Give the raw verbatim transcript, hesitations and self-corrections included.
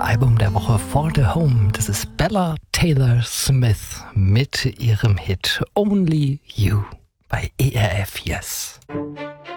Album der Woche For the Home. Das ist Bella Taylor Smith mit ihrem Hit Only You bei E R F Yes.